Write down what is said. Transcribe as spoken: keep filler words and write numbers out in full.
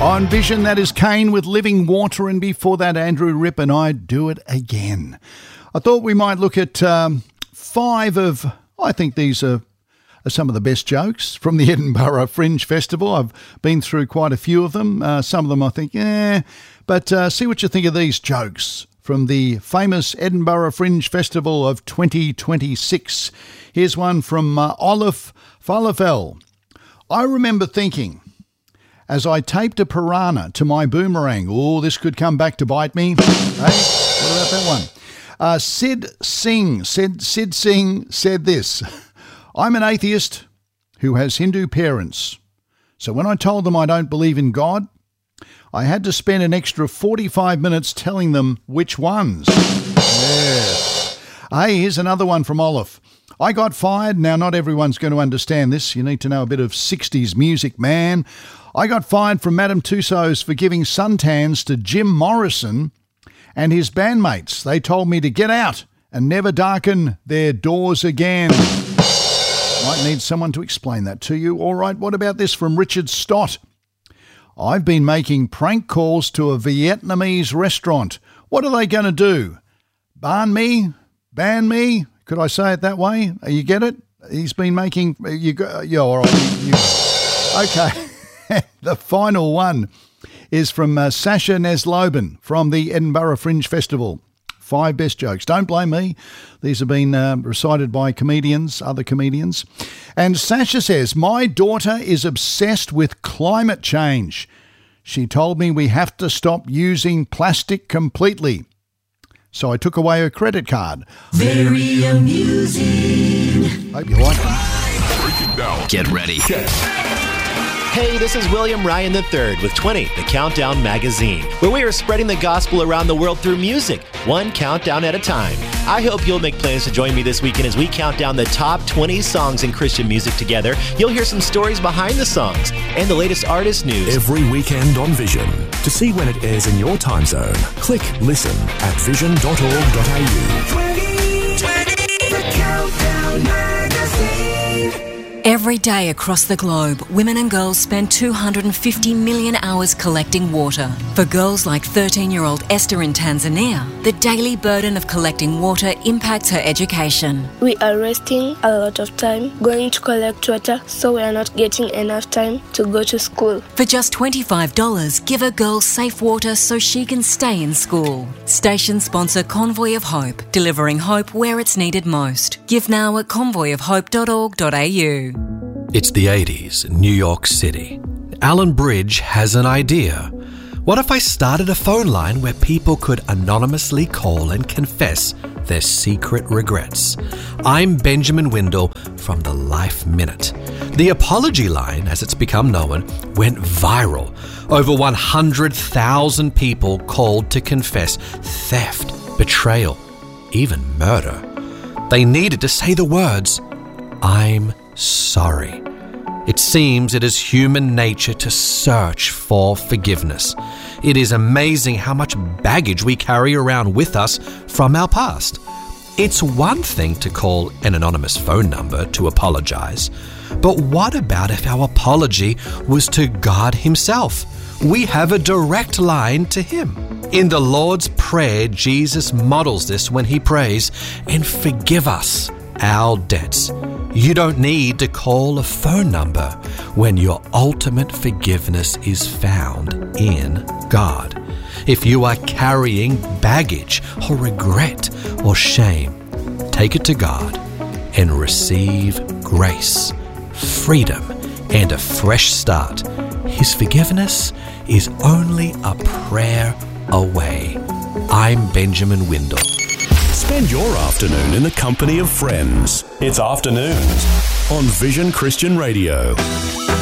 On Vision, that is Kane with Living Water, and before that, Andrew Ripp and I'd Do It Again. I thought we might look at um, five of, I think these are, are some of the best jokes from the Edinburgh Fringe Festival. I've been through quite a few of them. Uh, some of them I think, eh, but uh, see what you think of these jokes from the famous Edinburgh Fringe Festival of twenty twenty-six. Here's one from uh, Olaf Falafel. I remember thinking, as I taped a piranha to my boomerang, oh, this could come back to bite me. Hey, what about that one? Uh, Sid Singh said, Sid Singh said this, I'm an atheist who has Hindu parents. So when I told them I don't believe in God, I had to spend an extra forty-five minutes telling them which ones. Yes. Hey, here's another one from Olaf. I got fired. Now, not everyone's going to understand this. You need to know a bit of sixties music, man. I got fired from Madame Tussauds for giving suntans to Jim Morrison and his bandmates. They told me to get out and never darken their doors again. Might need someone to explain that to you. All right, what about this from Richard Stott? I've been making prank calls to a Vietnamese restaurant. What are they going to do? Ban me? Ban me? Could I say it that way? You get it? He's been making... You go, yeah, all right. You, you, okay. The final one is from uh, Sasha Nesloban from the Edinburgh Fringe Festival. Five best jokes. Don't blame me. These have been uh, recited by comedians, other comedians. And Sasha says, my daughter is obsessed with climate change. She told me we have to stop using plastic completely. So I took away her credit card. Very amusing. Hope you like it. Break it down. Get ready. Get. Hey, this is William Ryan the third with twenty, the Countdown Magazine, where we are spreading the gospel around the world through music, one countdown at a time. I hope you'll make plans to join me this weekend as we count down the top twenty songs in Christian music together. You'll hear some stories behind the songs and the latest artist news. Every weekend on Vision. To see when it airs in your time zone, click listen at vision dot org dot a u. twenty twenty, the Countdown Magazine. Every day across the globe, women and girls spend two hundred fifty million hours collecting water. For girls like thirteen-year-old Esther in Tanzania, the daily burden of collecting water impacts her education. We are wasting a lot of time going to collect water, so we are not getting enough time to go to school. For just twenty-five dollars, give a girl safe water so she can stay in school. Station sponsor Convoy of Hope, delivering hope where it's needed most. Give now at convoy of hope dot org dot a u. It's the eighties in New York City. Alan Bridge has an idea. What if I started a phone line where people could anonymously call and confess their secret regrets? I'm Benjamin Windle from the Life Minute. The apology line, as it's become known, went viral. Over one hundred thousand people called to confess theft, betrayal, even murder. They needed to say the words, I'm sorry. It seems it is human nature to search for forgiveness. It is amazing how much baggage we carry around with us from our past. It's one thing to call an anonymous phone number to apologize, but what about if our apology was to God Himself? We have a direct line to Him. In the Lord's Prayer, Jesus models this when He prays, and forgive us our debts. You don't need to call a phone number when your ultimate forgiveness is found in God. If you are carrying baggage or regret or shame, take it to God and receive grace, freedom, and a fresh start. His forgiveness is only a prayer away. I'm Benjamin Windle. Spend your afternoon in the company of friends. It's Afternoons on Vision Christian Radio.